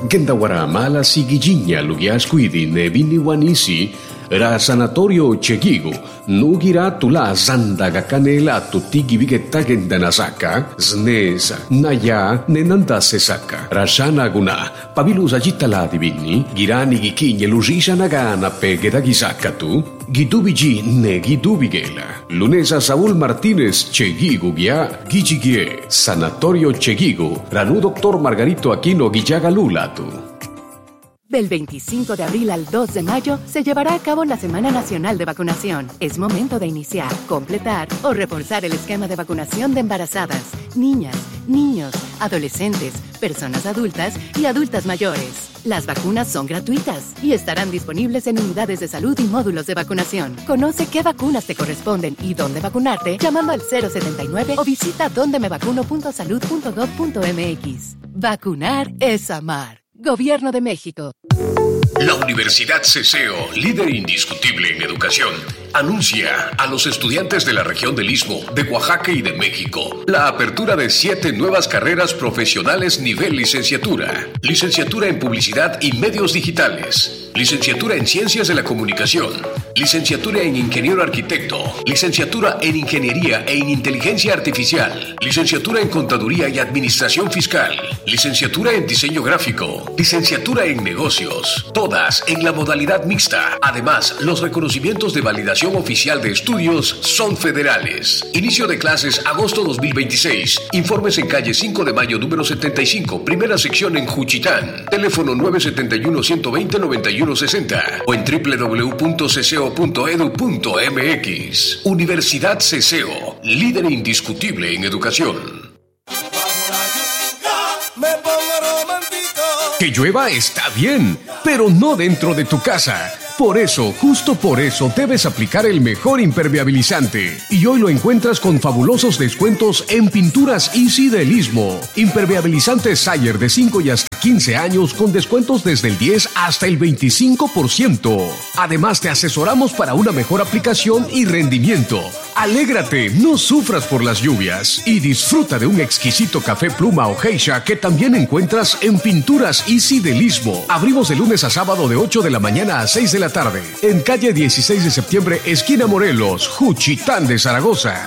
Gendawara mala sigijinya lugias cuidi ne vini wanisi ra sanatorio Chegigo nugira tula zandaga canela tutti vigetta gendanasaka znesa naya nenanda sesaka rashana guna pabilusa gittala divini girani gikinye lusisha nagana pegeda gisaka tu gidubigi ne gidubigela lunesa Saúl Martínez Chegigo gia gichigie sanatorio Chegigo ranu doctor Margarito Aquino Guillaga Lulatu. Del 25 de abril al 2 de mayo se llevará a cabo la Semana Nacional de Vacunación. Es momento de iniciar, completar o reforzar el esquema de vacunación de embarazadas, niñas, niños, adolescentes, personas adultas y adultas mayores. Las vacunas son gratuitas y estarán disponibles en unidades de salud y módulos de vacunación. Conoce qué vacunas te corresponden y dónde vacunarte llamando al 079 o visita dondemevacuno.salud.gov.mx. Vacunar es amar. Gobierno de México. La Universidad Ceseo, líder indiscutible en educación, anuncia a los estudiantes de la región del Istmo, de Oaxaca y de México la apertura de 7 nuevas carreras profesionales nivel licenciatura. Licenciatura en Publicidad y Medios Digitales, licenciatura en Ciencias de la Comunicación, licenciatura en Ingeniero Arquitecto, licenciatura en Ingeniería e en Inteligencia Artificial, licenciatura en Contaduría y Administración Fiscal, licenciatura en Diseño Gráfico, licenciatura en Negocios, todas en la modalidad mixta. Además, los reconocimientos de validación oficial de estudios son federales. Inicio de clases agosto 2026. Informes en calle 5 de mayo número 75, primera sección en Juchitán. Teléfono 971-120-9160 o en www.ceseo.edu.mx. Universidad Ceseo, líder indiscutible en educación. Que llueva está bien, pero no dentro de tu casa. Por eso, justo por eso, debes aplicar el mejor impermeabilizante. Y hoy lo encuentras con fabulosos descuentos en Pinturas Easy del Istmo. Impermeabilizante Sayer de 5 y hasta 15 años con descuentos desde el 10 hasta el 25%. Además, te asesoramos para una mejor aplicación y rendimiento. Alégrate, no sufras por las lluvias y disfruta de un exquisito café pluma o geisha que también encuentras en Pinturas Easy del Istmo. Abrimos de lunes a sábado de 8 de la mañana a 6 de la tarde. En calle 16 de septiembre, esquina Morelos, Juchitán de Zaragoza.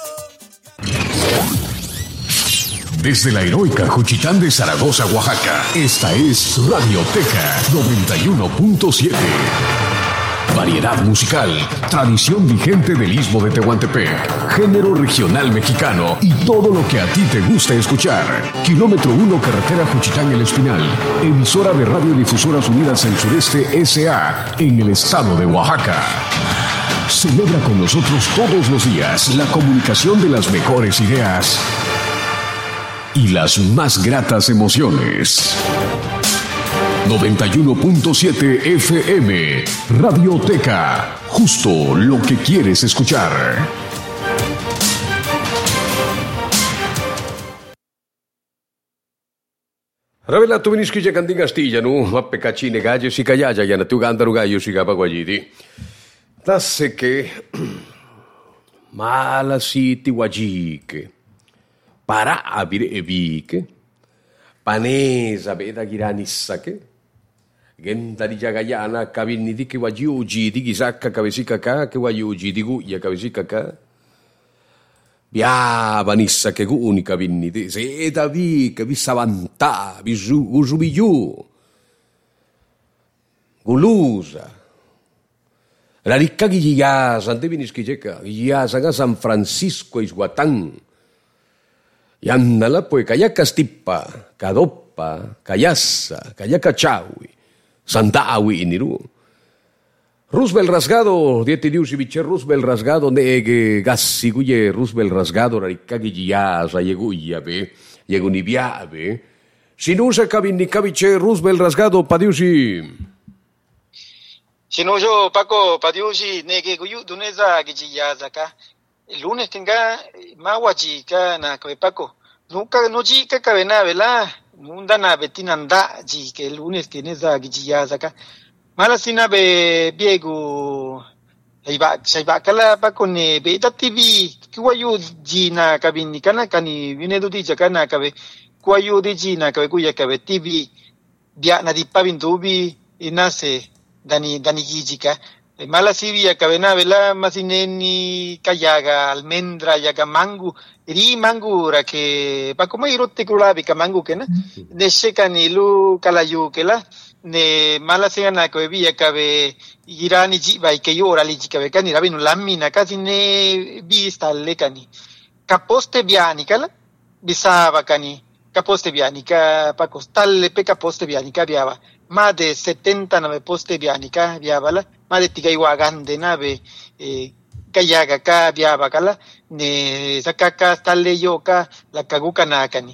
Desde la heroica Juchitán de Zaragoza, Oaxaca, esta es Radioteca 91.7. Variedad musical, tradición vigente del Istmo de Tehuantepec, género regional mexicano y todo lo que a ti te gusta escuchar. Kilómetro 1, carretera Juchitán El Espinal, emisora de Radiodifusoras Unidas del Sureste S.A. en el estado de Oaxaca. Celebra con nosotros todos los días la comunicación de las mejores ideas y las más gratas emociones. 91.7 FM, Radioteca, justo lo que quieres escuchar. Ravela tu viniski ya candin Castilla, no, mappe cachine gallo si callaya ya na tu gandaro gallo si gapaguayidi. Tasse que mala siti guajique, para abire evique, panesa beda giranissake. Genta di Jagayana, Kavini di Kiwajuji, di Gisaka, Kavisika, Kiwajuji, di Guya, Kavisika. Bia Vanissa, che unica vinni, di Seta Vic, Vissavantà, Usubigiu, Gulusa. La ricca Ghiasa, Antevinischi Checa, Ghiasa, San Francisco, Isguatán. Yandala, poi, Kayaka Stippa, Kadoppa, Kayassa, Kayaka Chawi. Santawi iniru. Roosevelt rasgado, dieti diusi biche Roosevelt rasgado, nege gassi guye Roosevelt rasgado, rarikagi giasa, yeguya be, yegunibia be. Sinusa kabinikaviche Roosevelt rasgado, padiusi. Sinuso Paco, padiusi, nege guyu, duneza gijiyasa ka. El lunes tenga mawaji ka na Paco. Nunca no chica cabena, ¿verdad? Mundana betinanda ji que el lunes que neza gijiya saka malasina be biegu saiba kala pa con beta tv kuwayu ji na kabini kana kani vinedu di jaka na kabe kuwayu di ji na kabe kuya kabe tv bia na dipa bindubi inase dani gijika mala sivia kabena vela masineni kayaga almendra yaga mangu iri mangu ra ke pa como irotte kulabi ka mangu kena deshe kanilu kalayu kela ne mala sena ko via kabe irani ji bai ke yora li ji kabe kani rabinu lamina kasine bi stalle kani kaposte biani kala bisaba kani kaposte bianica pa costalle pe kaposte bianica viaba más de 79 poste bianica viaba más de tigaiwa gande nave kayaga ka viaba kala ne sakaka stalle yoka la kaguka nakani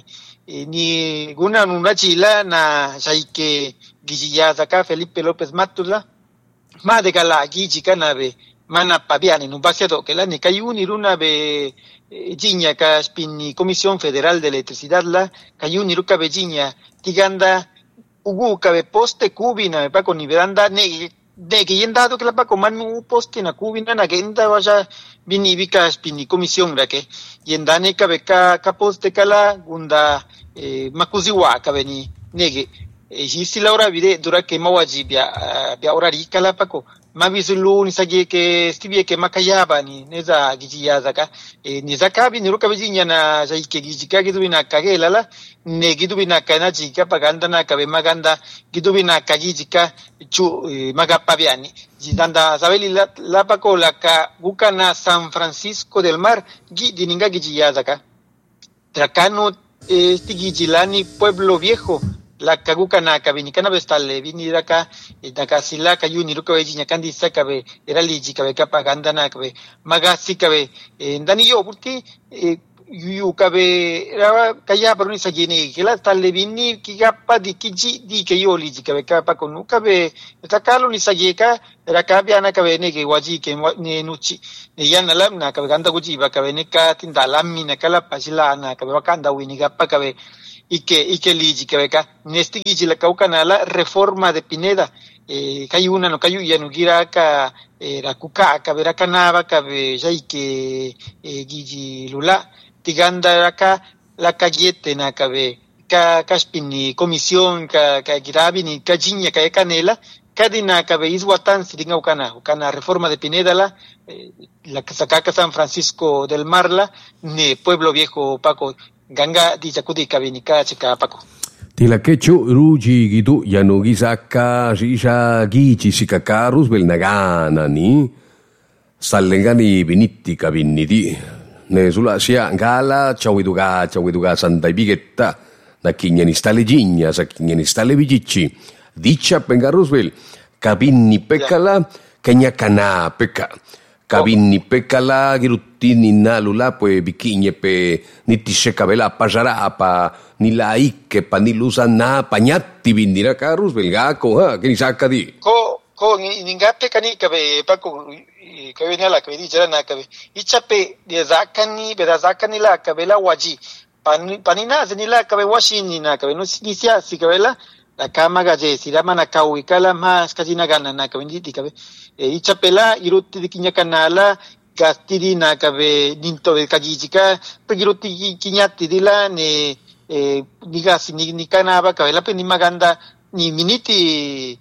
ni guna nuna chila na shaike gijiya saka Felipe López Matula más de gala gijika nave mana pabiani no baseado que la ni kayuni runa be Giña ka spinni Comisión Federal de Electricidad la kayuni ruka be Giña tiganda ugu ka be poste kubina pa con nivelanda ne que yendado que la pa con manu poste na kubina na genda vaya bini bika spinni Comisión la que yendane ka be ka poste kala gunda makuziwa ka beni nege si la hora vide dura que mawaji bia orari kala pa ko mabizulu ni sagi ke stibie ke makayaba ni neza gijiya zaka ni zaka bi ni ruka bijinya na jai ke gijika gidubina kagela la ne gidubina kana jika paganda na kabe maganda gidubina kagijika chu magapabiani jidanda sabeli la pako la ka bukana San Francisco del Mar dininga gijiya zaka trakano stigijilani Pueblo Viejo la kaguka na kabinikana bestale vinira ka nakasila ka yuni ruka wejinya kandi sakabe era liji kabe kapaganda na kabe magasi kabe ndani yo burti yu kabe ra kaya paruni sagini kila talle vinni kigappa di kiji di ke yo liji kabe kapa konu kabe takalo ni sageka era kabya na kabe ne ke waji ke ne nuchi ne yana lam na kabe ganda guji ba kabe ne ka tindalammi na kala pasila na kabe wakanda wini gappa kabe Ike liji que beca nesti giji la kaukana la reforma de Pineda kayuna no kayu ya no gira ka rakuka ka berakanaba ka be jaike giji lula tiganda ka la kayete na ka be ka kaspini comisión ka girabi ni kajinya ka kanela kadina ka be iswatan sidinga ukana reforma de Pineda la kasaka San Francisco del Mar la ne Pueblo Viejo Paco ganga di jakudi kabinika chika pako tila kechu ruji gitu yanugi saka shisha gichi sikaka Roosevelt nagana ni salengani binitti kabinidi ne sula sia ngala chawiduga santa bigetta na kinyani stale ginya sa kinyani stale bigici dicha penga Roosevelt kabinni pekala kenya kana peka kabinni pekala giruttini nalula pues bikinye pe nitishe kabela pajarapa ni la ikke pa ni lusa na pañatti bindira ka Roosevelt gako ha que ni sacca di ko ningape kani kabe pako kabe nala kabe di jara na kabe ichape de zakani beda zakani la kabela waji panina zenila kabe washini na kabe no sinisia si kabela la kama gaje sirama na kawikala mas kajina gana na kabe ndi kabe ichapela irutti dikinya kanala gastiri na kabe ninto de kajijika pegirutti kinyatti dila ne nigasi ni kanaba kabela pe ni maganda ni miniti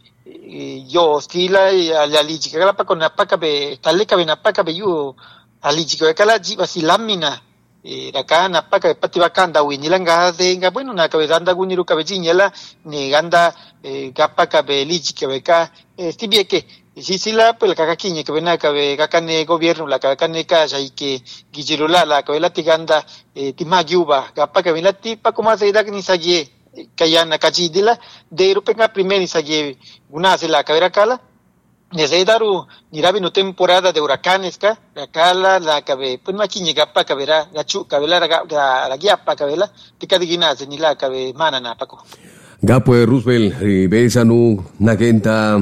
yo stila la lijika kala pa kona pa kabe talle kabe na pa kabe yu alijika kala jiba si lamina raka na pa kabe pati bakanda winilanga denga bueno na kabe danda guniru kabe jinyela ni ganda gapa kabe lijika beka stibie que si la pues la kiñe que ven acá kakane gobierno la kakane casa y que gijirula la que la tiganda timayuba gapa que la tipa como se da ni sagie kayana kajidila de rupenga primer ni sagie una se la cabera kala desde daru ni rabi no temporada de huracanes ka la kala la cabe pues maquiñe gapa cabera la chu cabela la guiapa cabela tika digina ni la cabe manana paco gapo Roosevelt besanu nagenta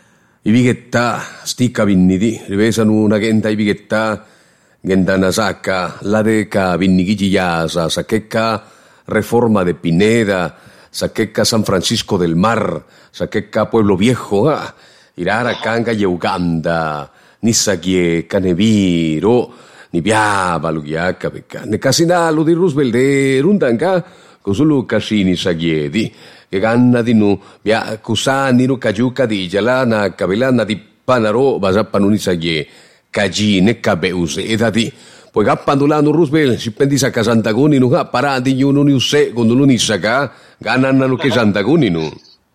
ibigetta stika vinnidi rivesanu nagenta ibigetta gendana saka la deca vinnigiji yasa sakeka reforma de Pineda sakeka San Francisco del Mar sakeka Pueblo Viejo irara kanga yeuganda nisagie kaneviro ni biaba lugiaka beka ne kasina lo di Roosevelt de rundanga kusulu kasini sagiedi ke ganna dinu bia kusani ru kajuka di jalana kabelana di panaro basa panuni sagie kajine kabeuse edadi poi kappandulanu Roosevelt si pendisa ka Santaguni nu ka paradi yunu ni use gondulu ni saka ganana nu ke Santaguni nu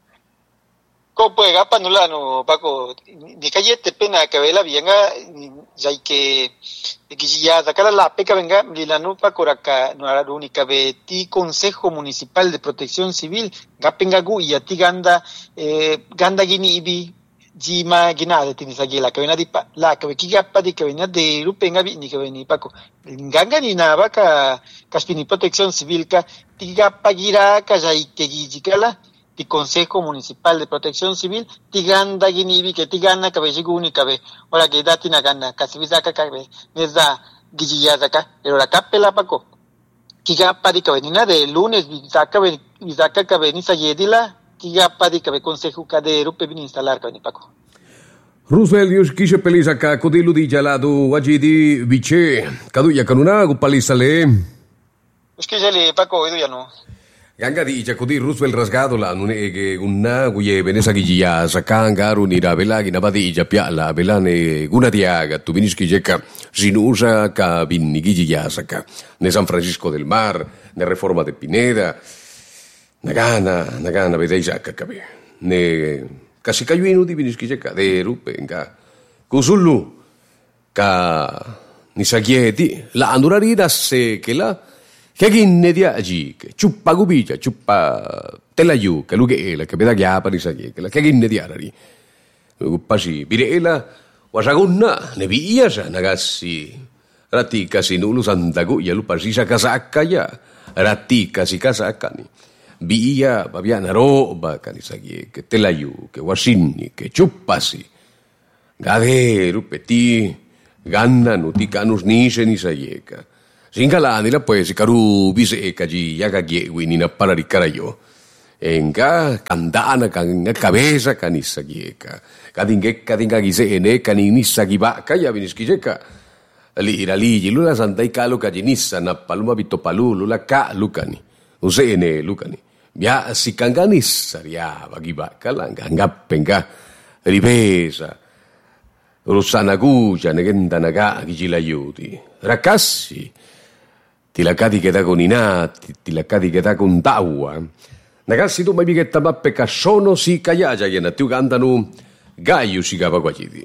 ko poi kappandulanu Paco di cayete pena kabela bianga jai que ya sacar la peca venga lilanu Paco raka no ara única ti Consejo Municipal de Protección Civil gapengagu y ati ganda gini ibi jima ginada tinis agila que venadi pa la que kigapa di que venía de rupenga ni que veni Paco ganga ni na baka kaspini Protección Civil ka tigapa gira ka jai que gijikala ti Consejo Municipal de Protección Civil tiganda ginibi que tigana cabejiguni cabe ora que dati na gana kasibizaka cabe neza gijiyazaka pero la capela Paco kigapa di cabenina de lunes bizaka cabeni sayedila kigapa di cabe consejo cadero pe bin instalar cabeni Paco Roosevelt yus kishe pelisaka kodilu di jaladu wajidi biche kaduya kanuna gupalisale es que ya le Paco edu ya no Ganga di Jacudi Roosevelt rasgado la nune unna guye venesa giya sakangaru ni rabela ginabadi japia la belane guna diaga tu viniski jeka sinusa ka binigi giya saka ne San Francisco del Mar ne Reforma de Pineda nagana vedeja kabe ne kasikayuinu di viniski jeka de rupenga kusulu ka nisagieti la andurarida se que la Kagin dia aji ke chupa gubija chupa telayu ke luge ela ke beda gya pa nisagi ke la kagin dia rari upasi birela wasagunna ne biya sa nagasi rati kasi nulu sandagu ya lupa si sakasaka ya rati kasi kasaka ni biya babiana roba kanisagi ke telayu ke wasini ke chupasi gade rupeti ganna nutikanus ni se nisayeka Singalanila pues karu bise kaji yaga giewini na pararikarayo. Enga kandana kanga cabeza kanisa gieka. Kadinga gise ene kaninisa giba kaya biniskijeka. Ali irali lula santai kalu kajinisa na paluma bitopalu lula ka lukani. Use ene lukani. Bia sikanganisa ya bagiba kalanga ngapenga ribesa. Rusanaguja negenda naga gijilayudi. Rakasi tilakadi che da con inati, tilakadi che da con taua. Ragazzi, tu mai che tabappe cassono si cagliagia che na tu cantano gaio si cava quagidi.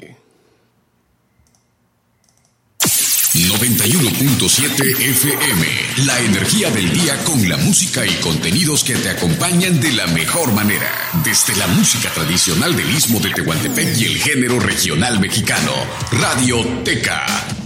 91.7 FM, la energía del día con la música y contenidos que te acompañan de la mejor manera. Desde la música tradicional del Istmo de Tehuantepec y el género regional mexicano, Radio Teca.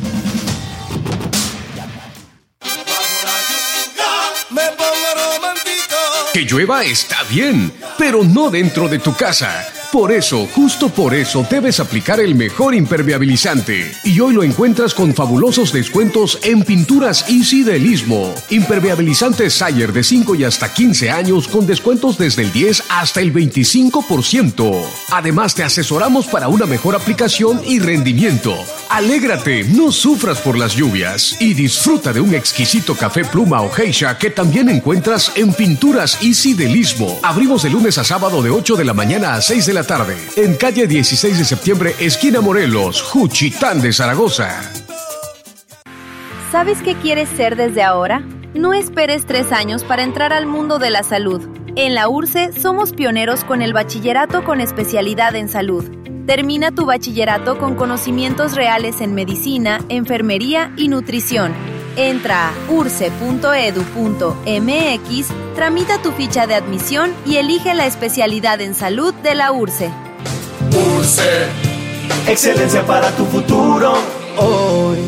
Que llueva está bien, pero no dentro de tu casa. Por eso, justo por eso, debes aplicar el mejor impermeabilizante. Y hoy lo encuentras con fabulosos descuentos en Pinturas Easy del Istmo. Impermeabilizante Sayer de 5 y hasta 15 años con descuentos desde el 10 hasta el 25%. Además, te asesoramos para una mejor aplicación y rendimiento. Alégrate, no sufras por las lluvias y disfruta de un exquisito café pluma o geisha que también encuentras en Pinturas Easy del Istmo. Abrimos de lunes a sábado de 8 de la mañana a 6 de la tarde. En calle 16 de septiembre, esquina Morelos, Juchitán de Zaragoza. ¿Sabes qué quieres ser desde ahora? No esperes 3 años para entrar al mundo de la salud. En la URCE somos pioneros con el bachillerato con especialidad en salud. Termina tu bachillerato con conocimientos reales en medicina, enfermería y nutrición. Entra a urce.edu.mx, tramita tu ficha de admisión y elige la especialidad en salud de la URCE. URCE, excelencia para tu futuro hoy.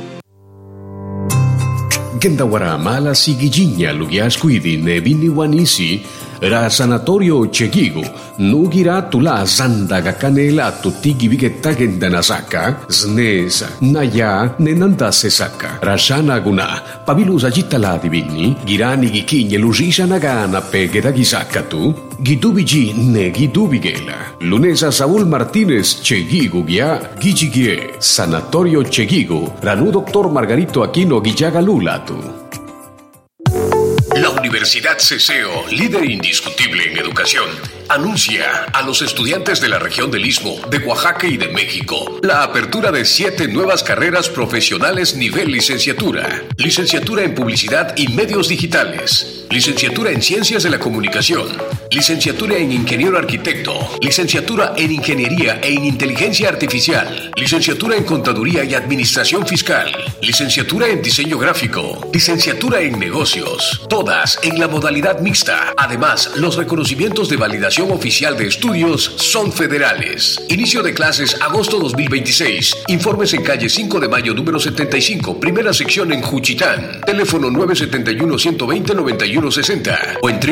Gendawara mala sigijinya lugias cuidi ne vini wanisi ra sanatorio chegigo nugira tula zandaga kanela tutigi vigetta gendanasaka znesa naya nenanda sesaka rashana guna pabilusa jitala divini girani gikinye lusisha nagana pegeda gisaka tu gidubiji ne gidubigela lunesa Saúl Martínez chegigo gia gijigie sanatorio chegigo ranu doctor Margarito Aquino Guillaga Lula tu. La Universidad Ceseo, líder indiscutible en educación, anuncia a los estudiantes de la región del Istmo, de Oaxaca y de México la apertura de 7 nuevas carreras profesionales nivel licenciatura. Licenciatura en Publicidad y Medios Digitales, licenciatura en Ciencias de la Comunicación, licenciatura en Ingeniero Arquitecto, licenciatura en Ingeniería e en Inteligencia Artificial, licenciatura en Contaduría y Administración Fiscal, licenciatura en Diseño Gráfico, licenciatura en Negocios, todas en la modalidad mixta. Además, los reconocimientos de validación oficial de estudios son federales. Inicio de clases agosto 2026. Informes en calle 5 de mayo número 75, primera sección en Juchitán. Teléfono 971-120-9160 o en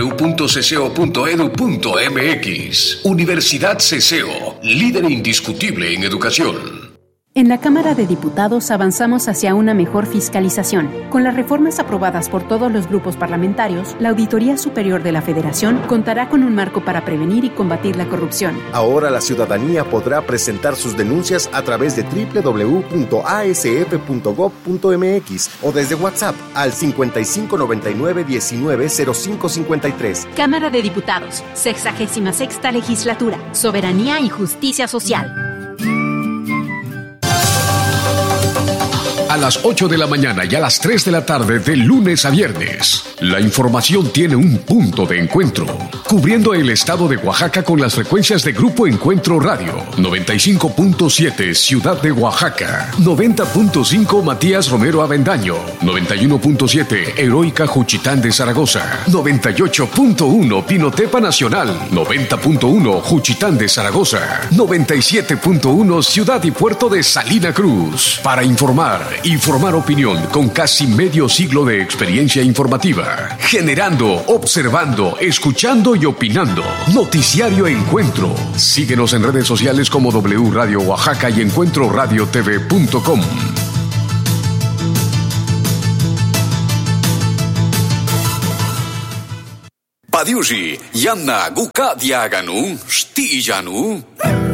www.ceseo.edu.mx. Universidad Ceseo, líder indiscutible en educación. En la Cámara de Diputados avanzamos hacia una mejor fiscalización. Con las reformas aprobadas por todos los grupos parlamentarios, la Auditoría Superior de la Federación contará con un marco para prevenir y combatir la corrupción. Ahora la ciudadanía podrá presentar sus denuncias a través de www.asf.gov.mx o desde WhatsApp al 5599-190553. Cámara de Diputados, 66ª Legislatura, Soberanía y Justicia Social. A las 8 de la mañana y a las 3 de la tarde de lunes a viernes, la información tiene un punto de encuentro, cubriendo el estado de Oaxaca con las frecuencias de Grupo Encuentro Radio, 95.7 Ciudad de Oaxaca, 90.5 Matías Romero Avendaño, 91.7 Heroica Juchitán de Zaragoza, 98.1 Pinotepa Nacional, 90.1 Juchitán de Zaragoza, 97.1 Ciudad y Puerto de Salina Cruz. Para informar opinión con casi medio siglo de experiencia informativa, generando, observando, escuchando y opinando. Noticiario Encuentro. Síguenos en redes sociales como W Radio Oaxaca y encuentroradiotv.com. Padiushi, Yanna Gukadiaganu, Stijanu.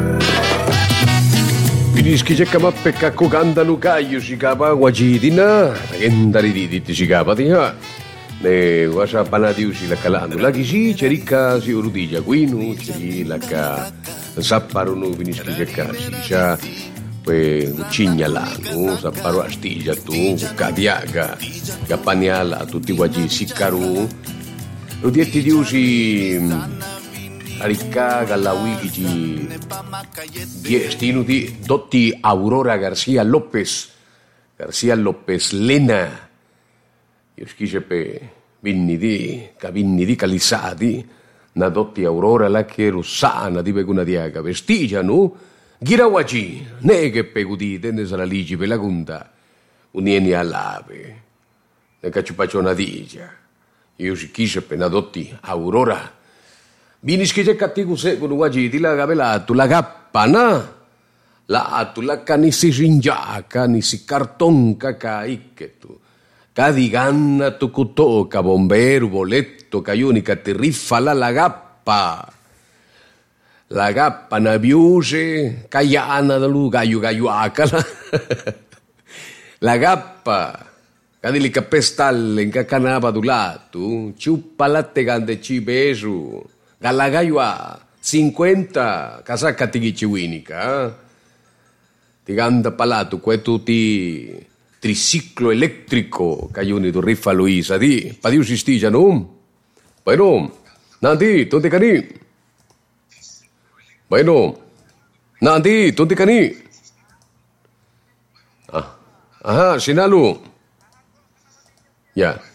Piniskijekama pekako gandanu kayo shikaba wajidina endarididi shikaba diha ne wasa panadiu silakalandu lagi si cherika si urudilla guinu cheri laka sapparunu piniskijeka sisa pe uchinyalanu sapparu astilla tu kadiaga kapaniala tutti waji sikaru udietti diusi Arika Galawi Gigi Diestino di Dotti Aurora García López Lena Yosquisepe Vinnidi Calisadi Na Dotti Aurora la che russana di Beguna Diaga Vestigiano Girawaji Neghe Pegudi Denne Saraligi Pelagunda Unieni Alave Ne Caciupacciona Digia Yosquisepe Na Dotti Aurora Binis que katigu seguro wajidi la gabela tu la gappana la tu la kanisi rinjaka nisi cartón kaka iketu kadiganna tu kuto ka bombero boleto kayuni katirrifa la gappa na biuse kayana dalu gayu akala la gappa kadili kapestal en kakanaba dulatu chupalate gande chibesu Galagayua 50 kasaka tigichiwinika tiganda palato kwetu ti triciclo eléctrico kayuni tu rifa Luisa di padiu sistilla no bueno nandi tonte kani bueno nandi tonte kani aha sinalu ya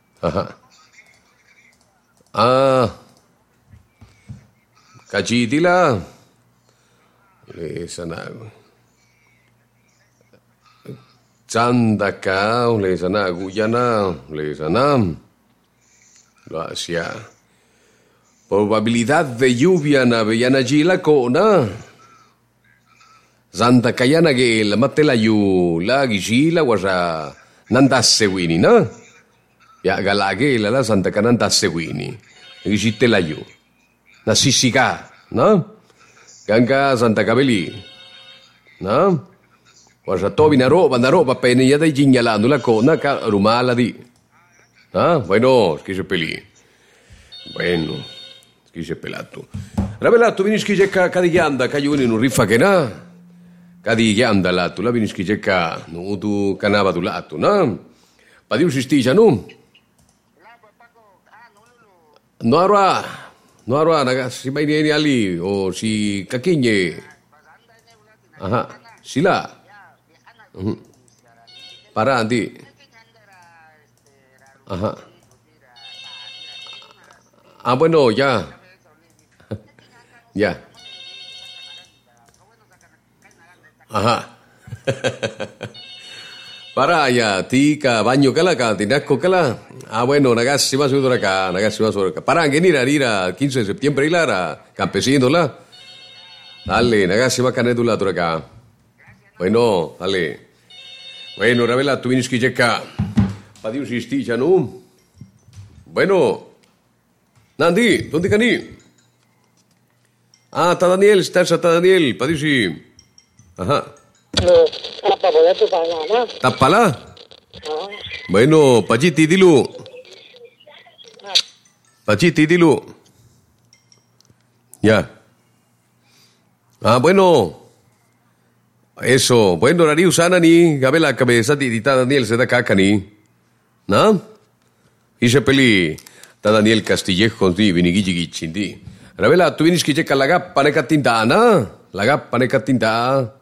Kajidila le sanagu Chandaka le sanagu yana le sanam lo hacía probabilidad de lluvia na bellana gila kona Santa Kayana ge la matela yu la gila wasa nandasse wini na ya galage la Santa Kanandasse wini gitela yu na sisiga, no? Ganga Santa Cabeli, no? Wasa tobi na roba pene ya dai jinyalando la kona ka rumala di. Bueno, skise peli. Bueno, skise pelato. Ravelato, viniski jeka kadigyanda kayuni no rifa kena. Kadigyanda lato, la viniski jeka no tu kanaba tu lato, na? Padiu sistija, no? No arwa, si Bainieni Ali o si Kakinye. Aha, sila. Para andi. Ajá. Bueno, ya. Ya. Ajá. Para ya, tika baño kala ka, tinasco kala. Bueno, nagasi va subir acá. Para que nira 15 de septiembre y lara, campesino la. Dale, nagasi va canetu la acá. Bueno, dale. Bueno, Ravela, tu vienes que llega. Padiu sistija, ¿no? Bueno. Nandi, ¿dónde cani? Ta Daniel, está Daniel, padiu si. Ajá. ¿Tapala? Bueno, Pachiti, dilo. Ya. Bueno. Eso. Bueno, Nari usana ni. Gabela cabeza tita Daniel se da caca ni. ¿No? Hice peli. Ta Daniel Castillejo di viniguigigichindi. Ravela, tú vienes que checa la gappa ne catindana. La gappa ne catinda.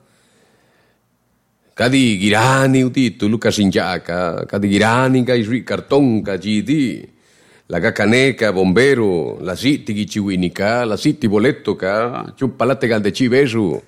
Kadi girani utito Lucas Injaka, kadi girani ka isri karton ka jidi. La cacaneca, bombero, la siti gichiwinika, la siti boleto ka, chumpalate gal de chivesu.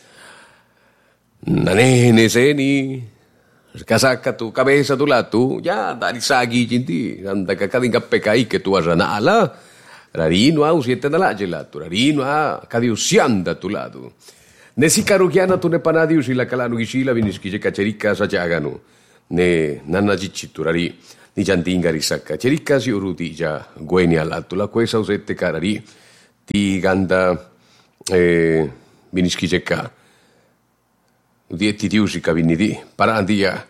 Nanene seni, casaca tu cabeza tu latu, ya dari sagi jinti, anda ka kading kapekai ke tu aranala. Rarino au siete na gelatu, rarino a kadi usianda tu lado. Nesi karugiana tu ne panadius y la calano gisila viniski cacherica sajagano. Ne nanajichiturari, ni jantingari saka. Cherica si uruti ja gueni alato, la quesa usette carari. Ti ganda viniski jeka. Udietti diusica vinidi. Parandia.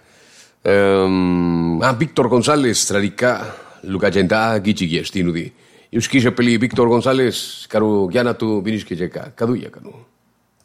Víctor González, trarica, Luca Genta, Gichi Giestinudi. Yuskisha peli Víctor González, karugiana tu viniski jeka. Kaduya kanu.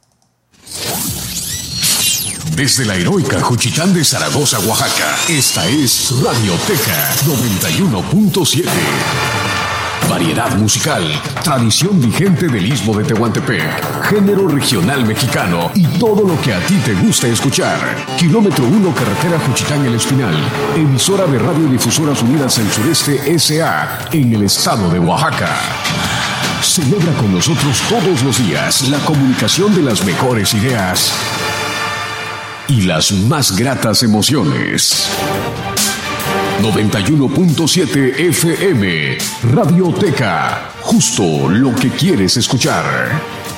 Desde la heroica Juchitán de Zaragoza, Oaxaca, esta es Radioteca 91.7. Variedad musical, tradición vigente del Istmo de Tehuantepec, género regional mexicano y todo lo que a ti te gusta escuchar. Kilómetro 1, carretera Juchitán El Espinal, emisora de Radiodifusoras Unidas del Sureste S.A. en el estado de Oaxaca. Celebra con nosotros todos los días la comunicación de las mejores ideas y las más gratas emociones. 91.7 FM, Radioteca, justo lo que quieres escuchar.